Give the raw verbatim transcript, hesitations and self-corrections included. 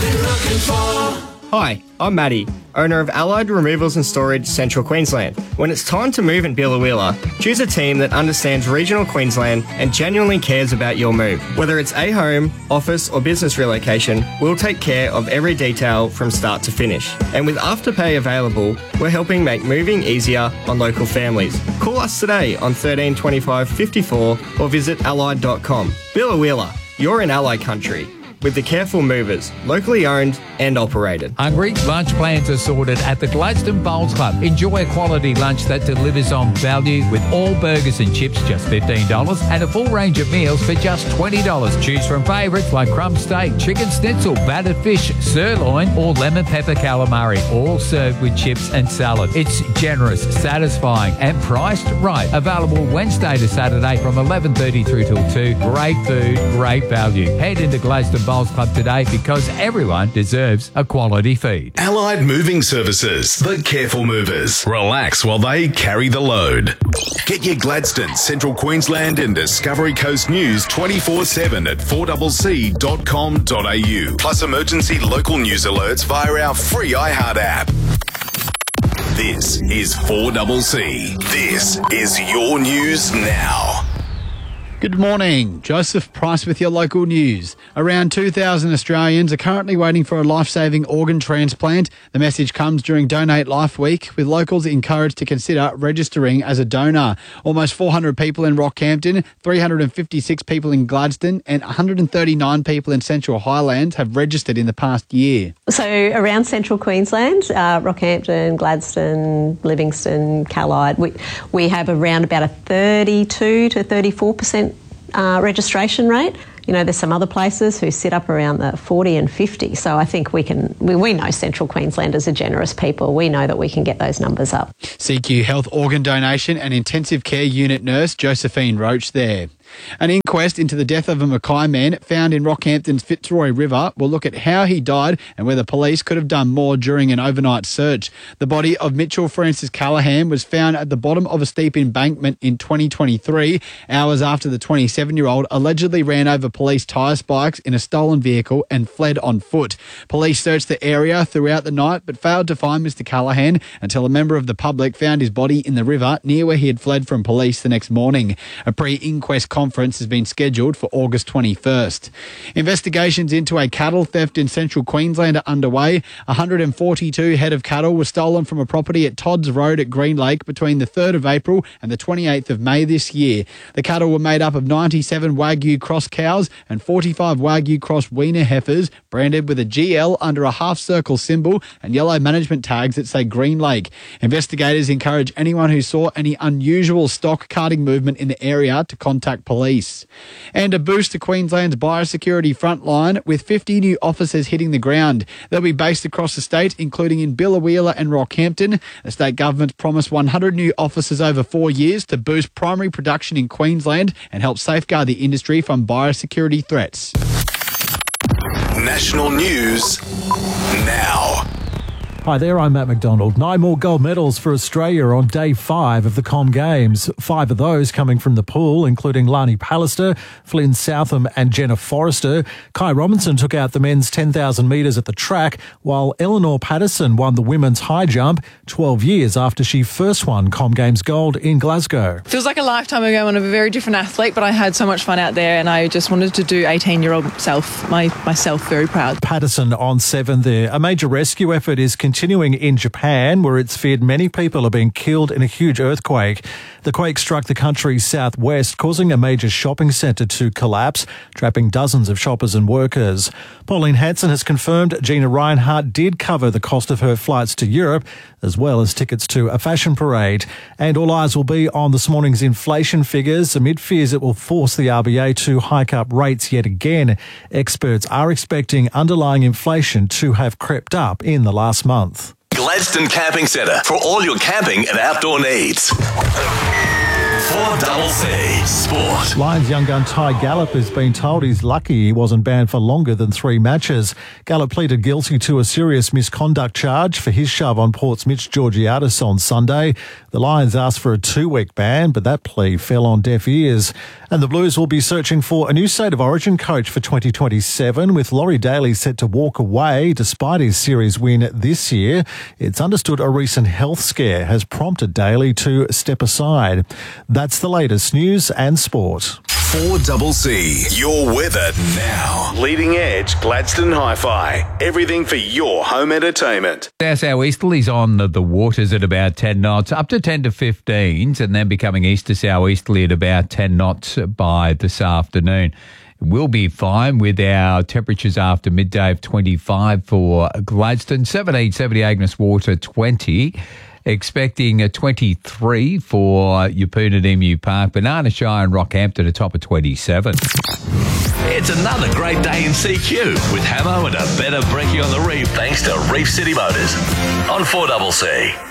Hi, I'm Matty, owner of Allied Removals and Storage Central Queensland. When it's time to move in Biloela, choose a team that understands regional Queensland and genuinely cares about your move. Whether it's a home, office or business relocation, we'll take care of every detail from start to finish. And with Afterpay available, we're helping make moving easier on local families. Call us today on thirteen twenty-five fifty-four or visit allied dot com. Biloela, you're in Allied country. With the Careful Movers, locally owned and operated. Hungry? Lunch plans are sorted at the Gladstone Bowls Club. Enjoy a quality lunch that delivers on value with all burgers and chips just fifteen dollars and a full range of meals for just twenty dollars. Choose from favourites like crumb steak, chicken schnitzel, battered fish, sirloin or lemon pepper calamari, all served with chips and salad. It's generous, satisfying and priced right. Available Wednesday to Saturday from eleven thirty through till two. Great food, great value. Head into Gladstone Bowls Club today because everyone deserves a quality feed. Allied Moving Services, the Careful Movers. Relax while they carry the load. Get your Gladstone, Central Queensland and Discovery Coast news twenty-four seven at four c c dot com dot a u. Plus emergency local news alerts via our free iHeart app. This is four C C. This is your news now. Good morning. Joseph Price with your local news. Around two thousand Australians are currently waiting for a life-saving organ transplant. The message comes during Donate Life Week, with locals encouraged to consider registering as a donor. Almost four hundred people in Rockhampton, three hundred fifty-six people in Gladstone and one hundred thirty-nine people in Central Highlands have registered in the past year. So around Central Queensland, uh, Rockhampton, Gladstone, Livingston, Callide, we, we have around about a thirty-two to thirty-four percent Uh, registration rate. You know, there's some other places who sit up around the forty and fifty. So I think we can, we, we know Central Queenslanders are generous people. We know that we can get those numbers up. C Q Health Organ Donation and Intensive Care Unit Nurse Josephine Roach there. An inquest into the death of a Mackay man found in Rockhampton's Fitzroy River will look at how he died and whether police could have done more during an overnight search. The body of Mitchell Francis Callahan was found at the bottom of a steep embankment in twenty twenty-three, hours after the twenty-seven-year-old allegedly ran over police tyre spikes in a stolen vehicle and fled on foot. Police searched the area throughout the night but failed to find Mister Callahan until a member of the public found his body in the river near where he had fled from police the next morning. A pre-inquest conference has been scheduled for August twenty-first. Investigations into a cattle theft in Central Queensland are underway. one hundred forty-two head of cattle were stolen from a property at Todd's Road at Green Lake between the third of April and the twenty-eighth of May this year. The cattle were made up of ninety-seven Wagyu cross cows and forty-five Wagyu cross weaner heifers, branded with a G L under a half-circle symbol and yellow management tags that say Green Lake. Investigators encourage anyone who saw any unusual stock carting movement in the area to contact police. And a boost to Queensland's biosecurity frontline with fifty new officers hitting the ground. They'll be based across the state, including in Biloela and Rockhampton. The state government promised one hundred new officers over four years to boost primary production in Queensland and help safeguard the industry from biosecurity threats. National news now. Hi there, I'm Matt McDonald. Nine more gold medals for Australia on day five of the Com Games. Five of those coming from the pool, including Lani Pallister, Flynn Southam and Jenna Forrester. Kai Robinson took out the men's ten thousand metres at the track, while Eleanor Patterson won the women's high jump twelve years after she first won Com Games gold in Glasgow. Feels like a lifetime ago. I'm a very different athlete, but I had so much fun out there and I just wanted to do eighteen-year-old self, my, myself very proud. Patterson on seven there. A major rescue effort is continuing in Japan, where it's feared many people are being killed in a huge earthquake. The quake struck the country's southwest, causing a major shopping centre to collapse, trapping dozens of shoppers and workers. Pauline Hanson has confirmed Gina Reinhardt did cover the cost of her flights to Europe, as well as tickets to a fashion parade. And all eyes will be on this morning's inflation figures, amid fears it will force the R B A to hike up rates yet again. Experts are expecting underlying inflation to have crept up in the last month. Gladstone Camping Centre for all your camping and outdoor needs. four C Sport. Lions young gun Ty Gallup has been told he's lucky he wasn't banned for longer than three matches. Gallup pleaded guilty to a serious misconduct charge for his shove on Port's Mitch Georgiadis on Sunday. The Lions asked for a two-week ban, but that plea fell on deaf ears. And the Blues will be searching for a new State of Origin coach for twenty twenty-seven, with Laurie Daly set to walk away despite his series win this year. It's understood a recent health scare has prompted Daly to step aside. That's the latest news and sport. four C, your weather now. Leading Edge Gladstone Hi-Fi. Everything for your home entertainment. Our southeasterlies on the waters at about ten knots, up to ten to fifteens, and then becoming east to southeasterly at about ten knots by this afternoon. We'll be fine with our temperatures after midday of twenty-five for Gladstone, seventeen, seventy Agnes Water, twenty. Expecting a twenty-three for Yeppoondah Emu Park, Banana Shire and Rockhampton a top of twenty-seven. It's another great day in C Q with Hamo and a better brekkie on the reef thanks to Reef City Motors on four C C.